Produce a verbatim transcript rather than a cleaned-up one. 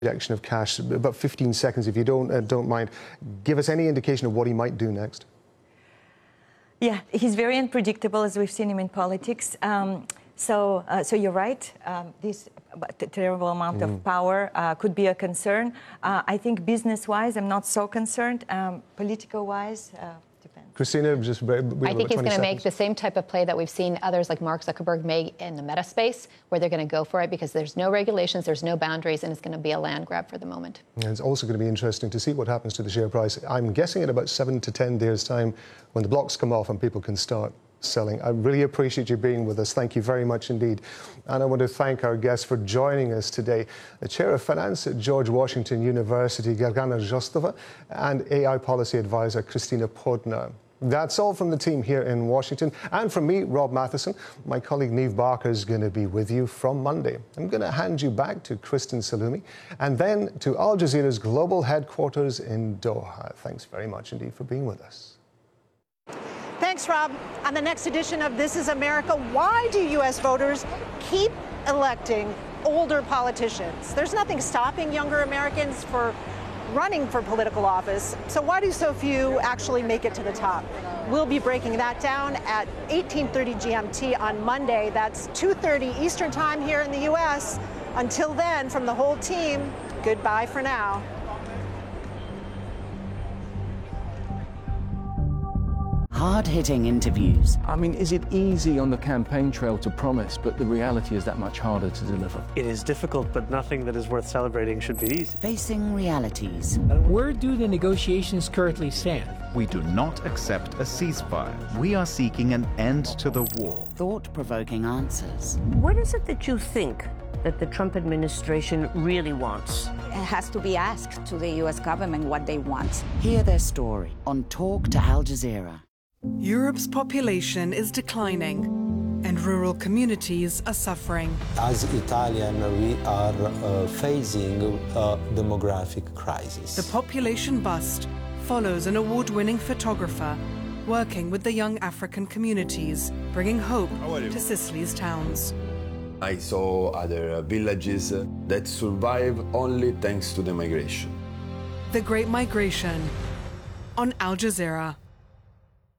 Injection of cash, about fifteen seconds, if you don't uh, don't mind. Give us any indication of what he might do next. Yeah, he's very unpredictable, as we've seen him in politics. Um, so, uh, so you're right. Um, this terrible amount mm. of power uh, could be a concern. Uh, I think business-wise, I'm not so concerned. Um, political-wise, uh, depends. Christina, just very, we I think he's going to make the seconds. same type of play that we've seen others like Mark Zuckerberg make in the meta space, where they're going to go for it because there's no regulations, there's no boundaries, and it's going to be a land grab for the moment. And it's also going to be interesting to see what happens to the share price. I'm guessing in about seven to ten days' time, when the blocks come off and people can start selling. I really appreciate you being with us. Thank you very much indeed. And I want to thank our guests for joining us today. The Chair of Finance at George Washington University, Gergana Zhostova, and A I Policy Advisor, Christina Podna. That's all from the team here in Washington. And from me, Rob Matheson. My colleague Niamh Barker is going to be with you from Monday. I'm going to hand you back to Kristen Salumi and then to Al Jazeera's global headquarters in Doha. Thanks very much indeed for being with us. Thanks, Rob. On the next edition of This is America, why do U S voters keep electing older politicians? There's nothing stopping younger Americans for running for political office. So why do so few actually make it to the top? We'll be breaking that down at eighteen thirty G M T on Monday. That's two thirty Eastern Time here in the U S. Until then, from the whole team, goodbye for now. Hard-hitting interviews. I mean, is it easy on the campaign trail to promise, but the reality is that much harder to deliver? It is difficult, but nothing that is worth celebrating should be easy. Facing realities. Where do the negotiations currently stand? We do not accept a ceasefire. We are seeking an end to the war. Thought-provoking answers. What is it that you think that the Trump administration really wants? It has to be asked to the U S government what they want. Hear their story on Talk to Al Jazeera. Europe's population is declining and rural communities are suffering. As Italian, we are uh, facing a demographic crisis. The population bust follows an award-winning photographer working with the young African communities, bringing hope to Sicily's towns. I saw other villages that survive only thanks to the migration. The Great Migration on Al Jazeera.